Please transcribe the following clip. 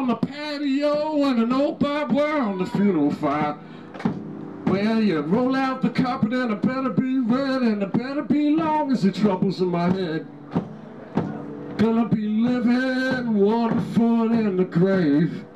the patio and an old barbed wire on the funeral fire. Well, you roll out the carpet and it better be red and it better be long as the troubles in my head. Gonna be living 1 foot in the grave.